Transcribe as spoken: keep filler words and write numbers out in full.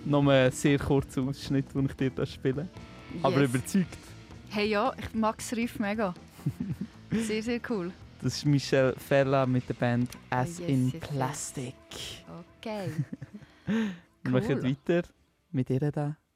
noch einen sehr kurzen Ausschnitt, den ich dir da spiele. Yes. Aber überzeugt. Hey ja, ich mag das Riff mega. Sehr, sehr cool. Das ist Michelle Ferla mit der Band As yes, in yes, Plastic. Yes. Okay. Wir machen weiter mit ihr da.